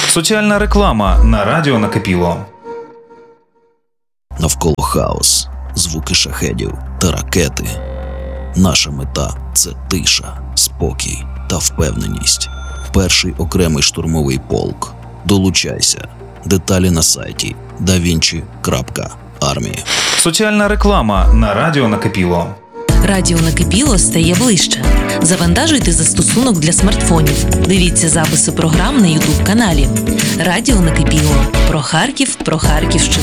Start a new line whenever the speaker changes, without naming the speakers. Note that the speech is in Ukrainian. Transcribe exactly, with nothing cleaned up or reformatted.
Соціальна реклама на радіо Накипіло.
Навколо хаос, звуки шахедів та ракети. Наша мета – це тиша, спокій та впевненість. Перший окремий штурмовий полк. Долучайся. Деталі на сайті давінчі крапка армія.
Соціальна реклама на радіо Накипіло.
Радіо Накипіло стає ближче. Завантажуйте застосунок для смартфонів. Дивіться записи програм на ютуб каналі. Радіо Накипіло. Про Харків, про Харківщину.